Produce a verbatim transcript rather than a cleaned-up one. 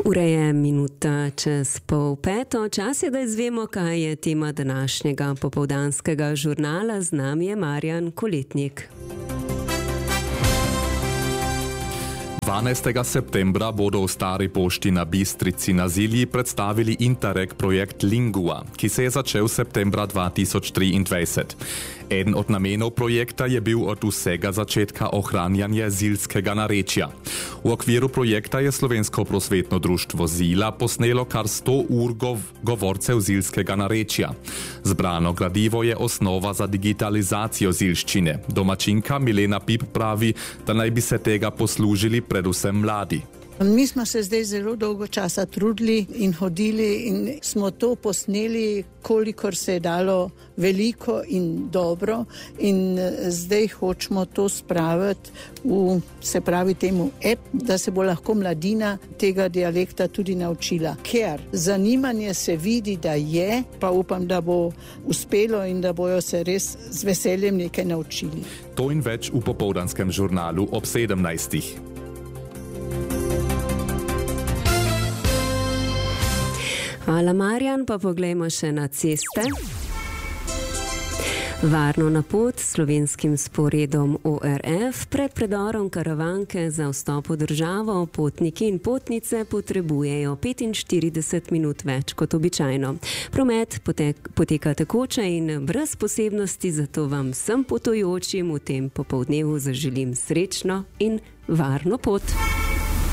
Ura je minuta čez pol peto. Čas je, da izvemo, kaj je tema današnjega popoldanskega žurnala. Z nami je Marjan Koletnik. dvanajstega septembra bodo v Stari pošti na Bistrici na Zilji predstavili Interreg projekt Lingua, ki se je začel septembra dva tisoč triindvajset. Eden od namenov projekta je bil od vsega začetka ohranjanje zilskega narečja. V okviru projekta je Slovensko prosvetno društvo Zila posnelo kar sto ur gov govorcev zilskega narečja. Zbrano gradivo je osnova za digitalizacijo zilščine. Domačinka Milena Pip pravi, da naj bi se tega poslužili predvsem mladi. Mi smo se zdaj zelo dolgo časa trudili in hodili in smo to posneli, kolikor se je dalo, veliko in dobro, in zdaj hočemo to spraviti v, se pravi temu app, da se bo lahko mladina tega dialekta tudi naučila. Ker zanimanje se vidi, da je, pa upam, da bo uspelo in da bojo se res z veseljem nekaj naučili. To in več v popoldanskem žurnalu ob sedemnajstih. Hvala, Marjan, pa poglejmo še na ceste. Varno na pot s slovenskim sporedom O R F. Pred predorom Karavanke za vstop v državo potniki in potnice potrebujejo petinštirideset minut več kot običajno. Promet potek, poteka tekoče in brez posebnosti, zato vam vsem potujočim v tem popoldnevu zaželim srečno in varno pot.